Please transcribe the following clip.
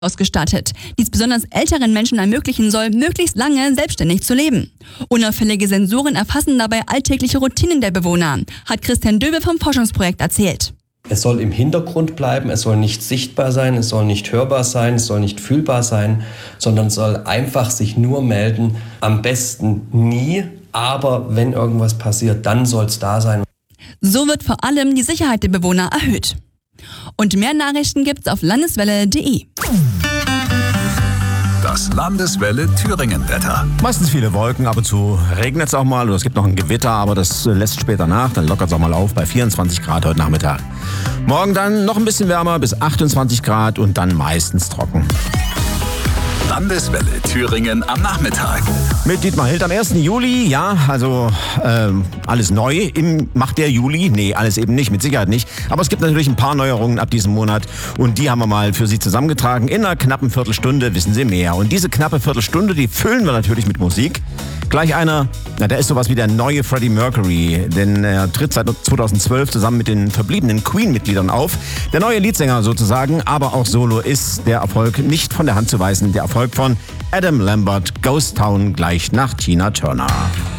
ausgestattet, die es besonders älteren Menschen ermöglichen soll, möglichst lange selbstständig zu leben. Unauffällige Sensoren erfassen dabei alltägliche Routinen der Bewohner, hat Christian Döbe vom Forschungsprojekt erzählt. Es soll im Hintergrund bleiben, es soll nicht sichtbar sein, es soll nicht hörbar sein, es soll nicht fühlbar sein, sondern soll einfach sich nur melden, am besten nie, aber wenn irgendwas passiert, dann soll es da sein. So wird vor allem die Sicherheit der Bewohner erhöht. Und mehr Nachrichten gibt's auf landeswelle.de. Das Landeswelle Thüringen-Wetter. Meistens viele Wolken, ab und zu regnet es auch mal oder es gibt noch ein Gewitter, aber das lässt später nach. Dann lockert es auch mal auf bei 24 Grad heute Nachmittag. Morgen dann noch ein bisschen wärmer bis 28 Grad und dann meistens trocken. Landeswelle Thüringen am Nachmittag. Mit Dietmar Hild am 1. Juli, ja, also alles neu. Macht der Juli? Nee, alles eben nicht, mit Sicherheit nicht. Aber es gibt natürlich ein paar Neuerungen ab diesem Monat und die haben wir mal für Sie zusammengetragen. In einer knappen Viertelstunde wissen Sie mehr. Und diese knappe Viertelstunde, die füllen wir natürlich mit Musik. Gleich einer, der ist sowas wie der neue Freddie Mercury, denn er tritt seit 2012 zusammen mit den verbliebenen Queen-Mitgliedern auf. Der neue Leadsänger sozusagen, aber auch solo ist der Erfolg nicht von der Hand zu weisen. Der Erfolg von Adam Lambert, Ghost Town, gleich nach Tina Turner.